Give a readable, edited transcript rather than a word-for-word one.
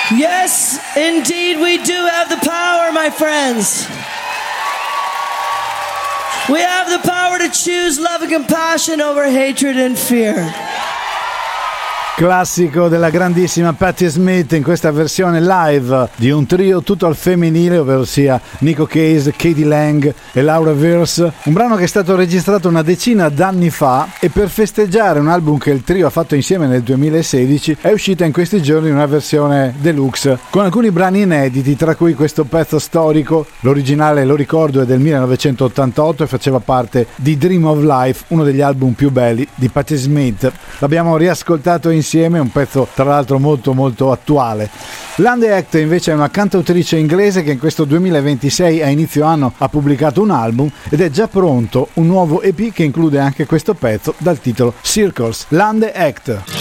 Yes, indeed, we do have the power, my friends. We have the power to choose love and compassion over hatred and fear. Classico della grandissima Patti Smith in questa versione live di un trio tutto al femminile, ovvero sia Nico Case, Katie Lang e Laura Verse, un brano che è stato registrato una decina d'anni fa e per festeggiare un album che il trio ha fatto insieme nel 2016 è uscita in questi giorni una versione deluxe con alcuni brani inediti, tra cui questo pezzo storico. L'originale, lo ricordo, è del 1988 e faceva parte di Dream of Life, uno degli album più belli di Patti Smith. L'abbiamo riascoltato insieme, un pezzo tra l'altro molto molto attuale. Lande Act invece è una cantautrice inglese che in questo 2026 a inizio anno ha pubblicato un album ed è già pronto un nuovo EP che include anche questo pezzo dal titolo Circles. Lande Act.